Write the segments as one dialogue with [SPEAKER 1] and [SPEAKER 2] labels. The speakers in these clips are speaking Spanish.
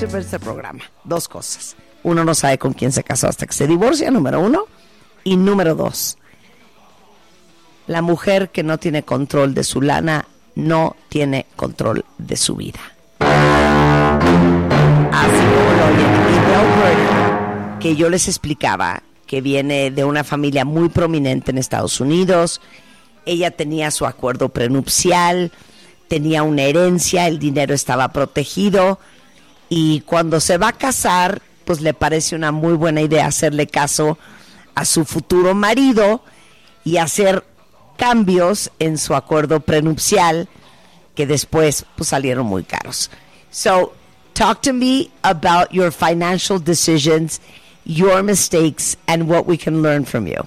[SPEAKER 1] sirve este programa? Dos cosas. Uno, no sabe con quién se casó hasta que se divorcia, número uno. Y número dos, la mujer que no tiene control de su lana no tiene control de su vida. Así como lo oyen. Y Belle Birdie, que yo les explicaba, que viene de una familia muy prominente en Estados Unidos. Ella tenía su acuerdo prenupcial, tenía una herencia, el dinero estaba protegido, y cuando se va a casar, pues le parece una muy buena idea hacerle caso a su futuro marido y hacer cambios en su acuerdo prenupcial que después pues salieron muy caros. So, talk to me about your financial decisions, your mistakes, and what we can learn from you.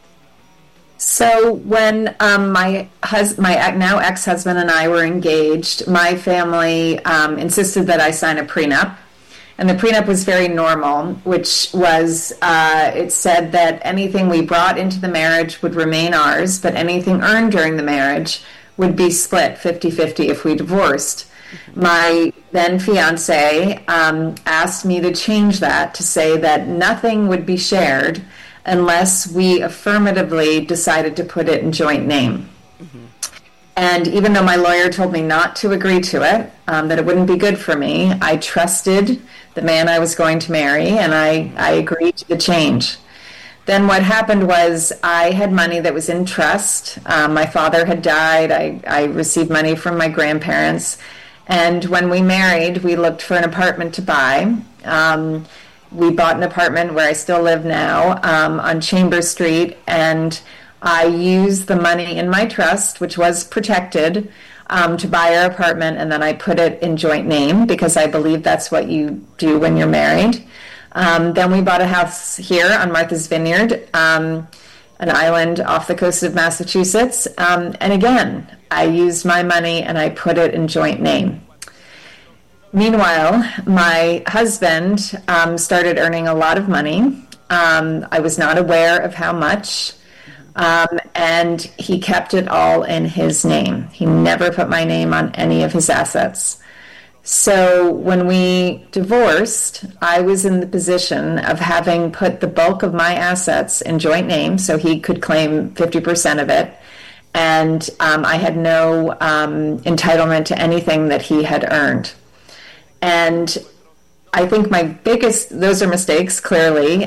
[SPEAKER 2] So when my now ex-husband and I were engaged, my family insisted that I sign a prenup. And the prenup was very normal, which was, it said that anything we brought into the marriage would remain ours, but anything earned during the marriage would be split 50-50 if we divorced. My then fiance asked me to change that to say that nothing would be shared unless we affirmatively decided to put it in joint name. Mm-hmm. And even though my lawyer told me not to agree to it, that it wouldn't be good for me, I trusted the man I was going to marry, and I agreed to the change. Then what happened was I had money that was in trust. My father had died. I received money from my grandparents. And when we married, we looked for an apartment to buy. We bought an apartment where I still live now on Chambers Street, and I used the money in my trust, which was protected, to buy our apartment, and then I put it in joint name because I believe that's what you do when you're married. Then we bought a house here on Martha's Vineyard, an island off the coast of Massachusetts, and again, I used my money and I put it in joint name. Meanwhile, my husband started earning a lot of money. I was not aware of how much. And he kept it all in his name. He never put my name on any of his assets. So when we divorced, I was in the position of having put the bulk of my assets in joint name so he could claim 50% of it. And I had no entitlement to anything that he had earned. And I think those are mistakes, clearly.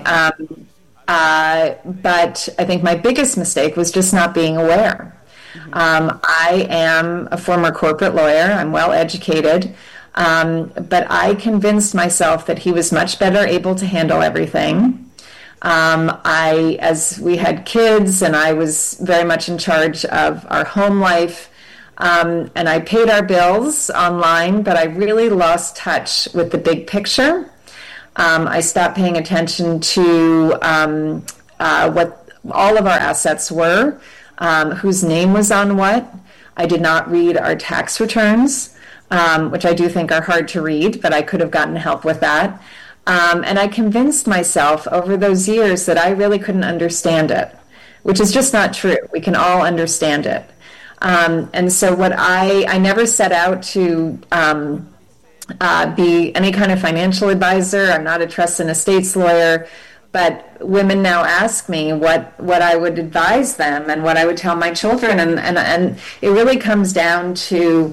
[SPEAKER 2] But I think my biggest mistake was just not being aware. I am a former corporate lawyer. I'm well educated. But I convinced myself that he was much better able to handle everything. As we had kids and I was very much in charge of our home life, and I paid our bills online, but I really lost touch with the big picture. I stopped paying attention to what all of our assets were, whose name was on what. I did not read our tax returns, which I do think are hard to read, but I could have gotten help with that. And I convinced myself over those years that I really couldn't understand it, which is just not true. We can all understand it. And so what I never set out to be any kind of financial advisor. I'm not a trust and estates lawyer, but women now ask me what I would advise them and what I would tell my children, and it really comes down to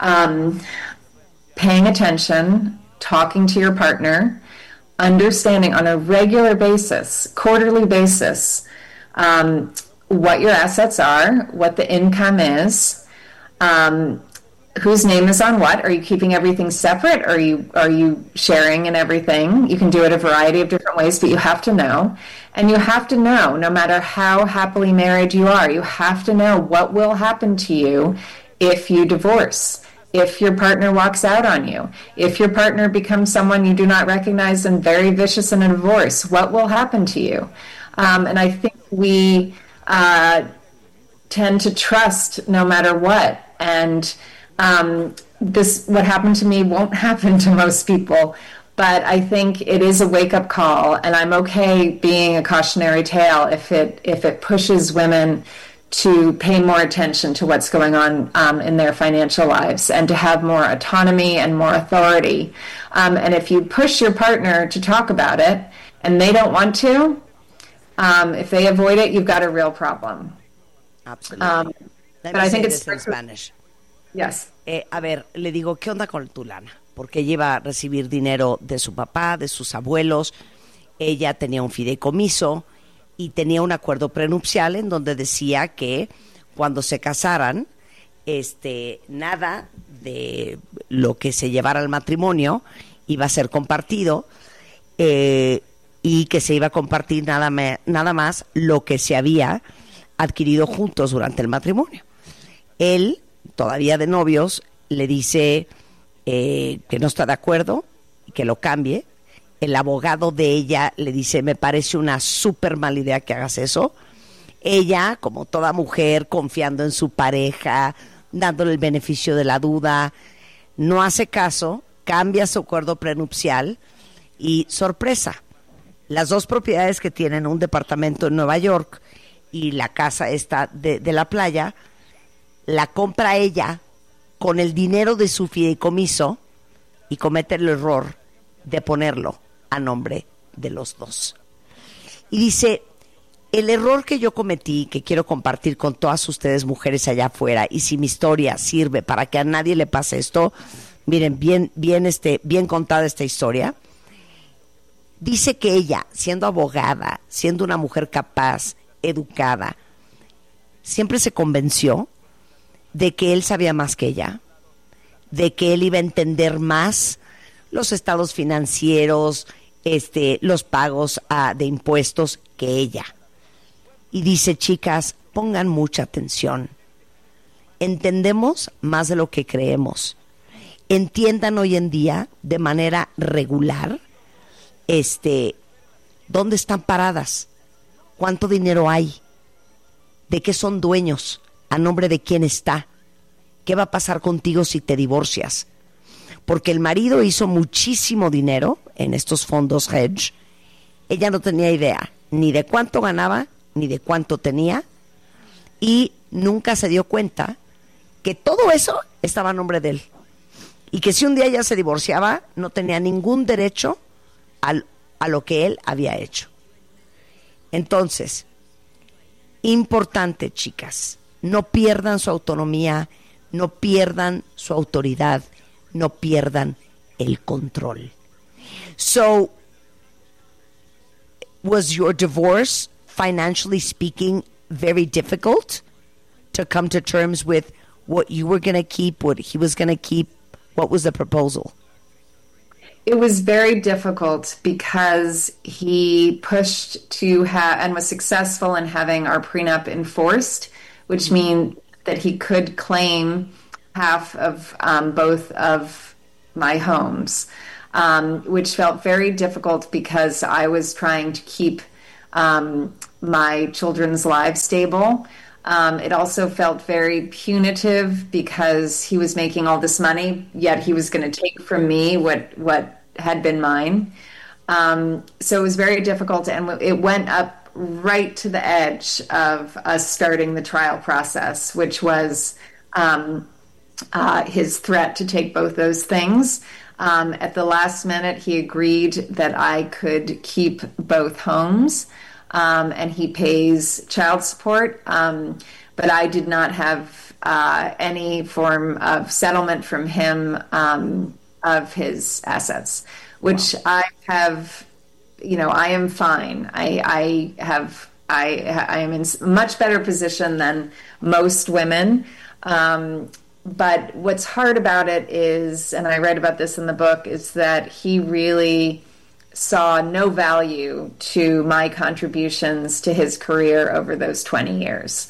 [SPEAKER 2] paying attention, talking to your partner, understanding on a regular basis, quarterly basis, what your assets are, what the income is, whose name is on what. Are you keeping everything separate? Are you sharing in everything? You can do it a variety of different ways, but you have to know. And you have to know, no matter how happily married you are, you have to know what will happen to you if you divorce, if your partner walks out on you, if your partner becomes someone you do not recognize and very vicious in a divorce, what will happen to you? And I think we tend to trust no matter what. And what happened to me won't happen to most people, but I think it is a wake-up call, and I'm okay being a cautionary tale if it pushes women to pay more attention to what's going on in their financial lives and to have more autonomy and more authority. And if you push your partner to talk about it and they don't want to, if they avoid it, you've got a real problem.
[SPEAKER 1] Absolutely.
[SPEAKER 2] But I think it's
[SPEAKER 1] in Spanish.
[SPEAKER 2] Yes.
[SPEAKER 1] A ver, le digo, ¿qué onda con tu lana? Porque ella iba a recibir dinero de su papá, de sus abuelos. Ella tenía un fideicomiso y tenía un acuerdo prenupcial en donde decía que cuando se casaran, nada de lo que se llevara al matrimonio iba a ser compartido, y que se iba a compartir nada más lo que se había adquirido juntos durante el matrimonio. Él, todavía de novios, le dice que no está de acuerdo y que lo cambie. El abogado de ella le dice, me parece una súper mala idea que hagas eso. Ella, como toda mujer, confiando en su pareja, dándole el beneficio de la duda, no hace caso, cambia su acuerdo prenupcial y, sorpresa, las dos propiedades que tienen, un departamento en Nueva York y la casa esta de la playa, la compra ella con el dinero de su fideicomiso y comete el error de ponerlo a nombre de los dos. Y dice, el error que yo cometí, que quiero compartir con todas ustedes mujeres allá afuera, y si mi historia sirve para que a nadie le pase esto, miren, bien contada esta historia. Dice que ella, siendo abogada, siendo una mujer capaz, educada, siempre se convenció de que él sabía más que ella, de que él iba a entender más los estados financieros, los pagos de impuestos que ella. Y dice, chicas, pongan mucha atención. Entendemos más de lo que creemos. Entiendan hoy en día de manera regular dónde están paradas, cuánto dinero hay, de qué son dueños, a nombre de quién está, qué va a pasar contigo si te divorcias. Porque el marido hizo muchísimo dinero en estos fondos hedge. Ella no tenía idea ni de cuánto ganaba, ni de cuánto tenía, y nunca se dio cuenta que todo eso estaba a nombre de él. Y que si un día ella se divorciaba, no tenía ningún derecho a lo que él había hecho. Entonces, importante, chicas, no pierdan su autonomía, no pierdan su autoridad, no pierdan el control. So, was your divorce, financially speaking, very difficult to come to terms with what you were going to keep, what he was going to keep? What was the proposal?
[SPEAKER 2] It was very difficult because he pushed to have and was successful in having our prenup enforced, which means that he could claim half of both of my homes, which felt very difficult because I was trying to keep my children's lives stable. It also felt very punitive because he was making all this money, yet he was going to take from me what had been mine. So it was very difficult, and it went up right to the edge of us starting the trial process, which was his threat to take both those things. At the last minute, he agreed that I could keep both homes. And he pays child support, but I did not have any form of settlement from him of his assets, which I have, I am fine. I am in much better position than most women. But what's hard about it is, and I write about this in the book, is that he really saw no value to my contributions to his career over those 20 years.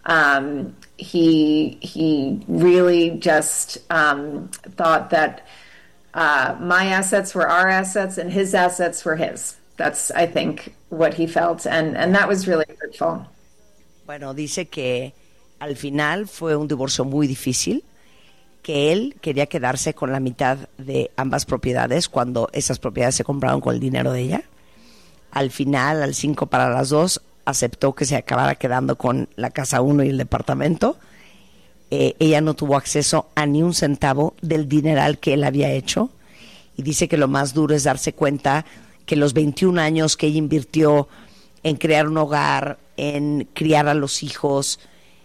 [SPEAKER 2] He really just thought that my assets were our assets and his assets were his. That's, I think, what he felt, and that was really hurtful.
[SPEAKER 1] Bueno, dice que al final fue un divorcio muy difícil, que él quería quedarse con la mitad de ambas propiedades cuando esas propiedades se compraron con el dinero de ella. Al final, al 5 para las 2, aceptó que se acabara quedando con la casa 1 y el departamento. Ella no tuvo acceso a ni un centavo del dineral que él había hecho, y dice que lo más duro es darse cuenta que los 21 años que ella invirtió en crear un hogar, en criar a los hijos,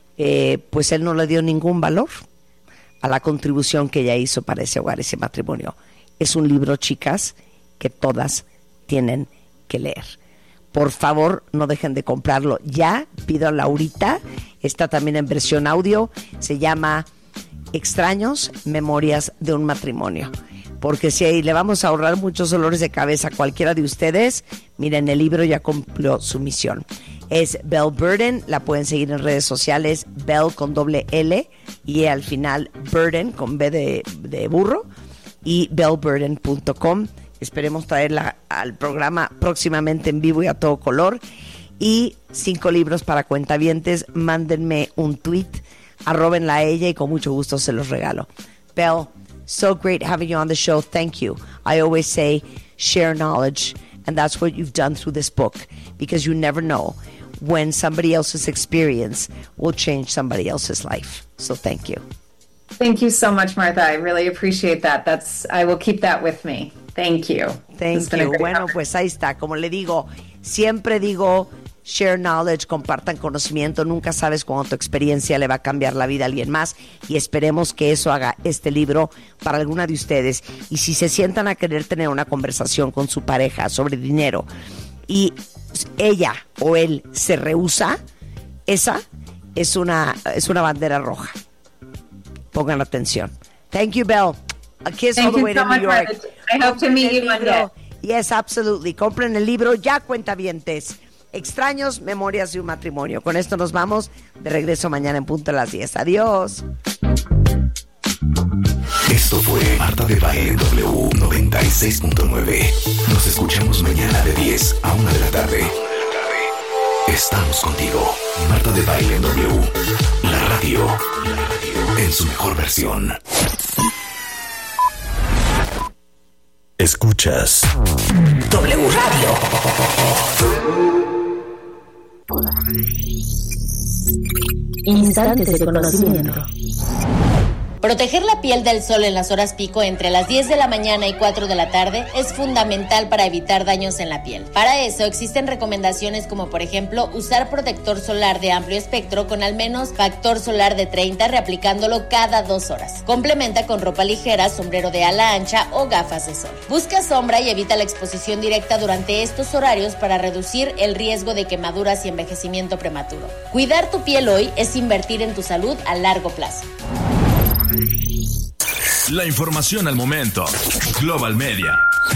[SPEAKER 1] pues él no le dio ningún valor a la contribución que ella hizo para ese hogar, ese matrimonio. Es un libro, chicas, que todas tienen que leer. Por favor, no dejen de comprarlo ya, pídanlo ahorita. Está también en versión audio. Se llama Extraños, Memorias de un Matrimonio. Porque si le vamos a ahorrar muchos dolores de cabeza a cualquiera de ustedes, miren, el libro ya cumplió su misión. Es Belle Burden, la pueden seguir en redes sociales, Belle con doble L y al final Burden con B de burro, y belleburden.com. Esperemos traerla al programa próximamente en vivo y a todo color. Y 5 libros para cuentavientes. Mándenme un tweet, arróbenla a ella y con mucho gusto se los regalo. Belle, so great having you on the show. Thank you. I always say share knowledge, and that's what you've done through this book, because you never know when somebody else's experience will change somebody else's life. So thank you.
[SPEAKER 2] Thank you so much, Martha. I really appreciate that. I will keep that with me. Thank you.
[SPEAKER 1] Thank you. Bueno, pues ahí está. Como le digo, siempre digo, share knowledge, compartan conocimiento. Nunca sabes cuándo tu experiencia le va a cambiar la vida a alguien más. Y esperemos que eso haga este libro para alguna de ustedes. Y si se sientan a querer tener una conversación con su pareja sobre dinero y ella o él se rehúsa, esa es una bandera roja. Pongan atención. Thank you, Belle. A kiss
[SPEAKER 2] Thank
[SPEAKER 1] all the
[SPEAKER 2] you
[SPEAKER 1] way
[SPEAKER 2] so
[SPEAKER 1] to
[SPEAKER 2] much,
[SPEAKER 1] New York.
[SPEAKER 2] Martha. I hope to meet you one day.
[SPEAKER 1] Yes, absolutely. Compren el libro, ya cuentavientes. Extraños, Memorias de un Matrimonio. Con esto nos vamos. De regreso mañana en punto a las 10. Adiós.
[SPEAKER 3] Esto fue Marta de Baile en W 96.9. Nos escuchamos mañana de 10 a 1 de la tarde. Estamos contigo. Marta de Baile en W. La radio en su mejor versión. Escuchas W Radio.
[SPEAKER 4] Instantes de conocimiento.
[SPEAKER 5] Proteger la piel del sol en las horas pico entre las 10 de la mañana y 4 de la tarde es fundamental para evitar daños en la piel. Para eso existen recomendaciones como por ejemplo usar protector solar de amplio espectro con al menos factor solar de 30 reaplicándolo cada 2 horas. Complementa con ropa ligera, sombrero de ala ancha o gafas de sol. Busca sombra y evita la exposición directa durante estos horarios para reducir el riesgo de quemaduras y envejecimiento prematuro. Cuidar tu piel hoy es invertir en tu salud a largo plazo.
[SPEAKER 6] La información al momento. Global Media.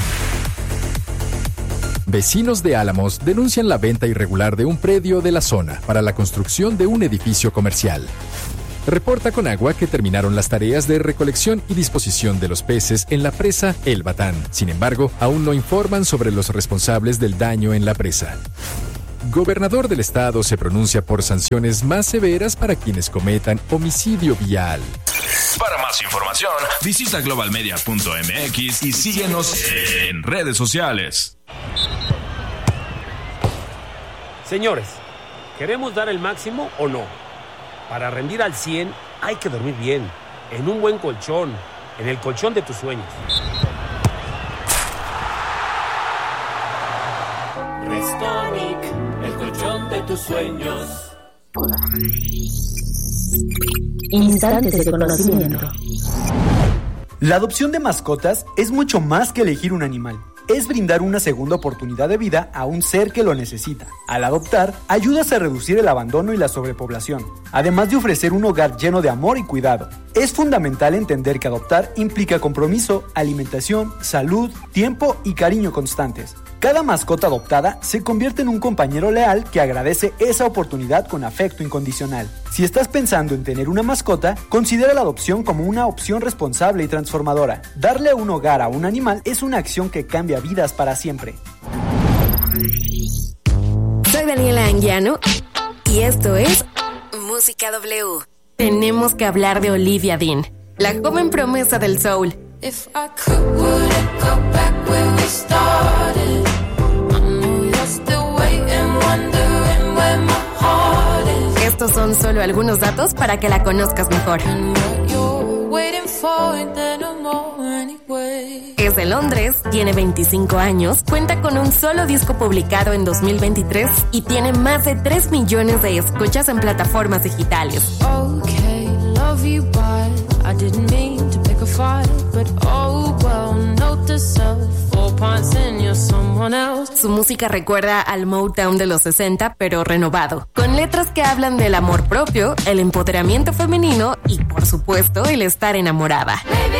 [SPEAKER 7] Vecinos de Álamos denuncian la venta irregular de un predio de la zona para la construcción de un edificio comercial. Reporta Conagua que terminaron las tareas de recolección y disposición de los peces en la presa El Batán. Sin embargo, aún no informan sobre los responsables del daño en la presa. Gobernador del estado se pronuncia por sanciones más severas para quienes cometan homicidio vial.
[SPEAKER 6] Para más información, visita globalmedia.mx y síguenos en redes sociales.
[SPEAKER 8] Señores, ¿queremos dar el máximo o no? Para rendir al 100 hay que dormir bien, en un buen colchón, en el colchón de tus sueños.
[SPEAKER 9] Restonic, el colchón de tus sueños.
[SPEAKER 4] Instantes de conocimiento.
[SPEAKER 10] La adopción de mascotas es mucho más que elegir un animal. Es brindar una segunda oportunidad de vida a un ser que lo necesita. Al adoptar, ayudas a reducir el abandono y la sobrepoblación, además de ofrecer un hogar lleno de amor y cuidado. Es fundamental entender que adoptar implica compromiso, alimentación, salud, tiempo y cariño constantes. Cada mascota adoptada se convierte en un compañero leal que agradece esa oportunidad con afecto incondicional. Si estás pensando en tener una mascota, considera la adopción como una opción responsable y transformadora. Darle un hogar a un animal es una acción que cambia vidas para siempre.
[SPEAKER 11] Soy Daniela Anguiano y esto es Música W. Tenemos que hablar de Olivia Dean, la joven promesa del soul.
[SPEAKER 9] If I could, would it go back where we started? I know you're still waiting, wondering
[SPEAKER 11] son solo algunos datos para que la conozcas mejor. Es de Londres, tiene 25 años, cuenta con un solo disco publicado en 2023 y tiene más de 3 millones de escuchas en plataformas digitales. Su música recuerda al Motown de los 60, pero renovado, con letras que hablan del amor propio, el empoderamiento femenino y, por supuesto, el estar enamorada. Baby,